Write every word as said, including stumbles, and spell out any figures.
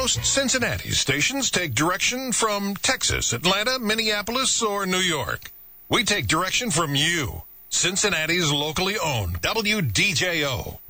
Most Cincinnati stations take direction from Texas, Atlanta, Minneapolis, or New York. We take direction from you, Cincinnati's locally owned W D J O.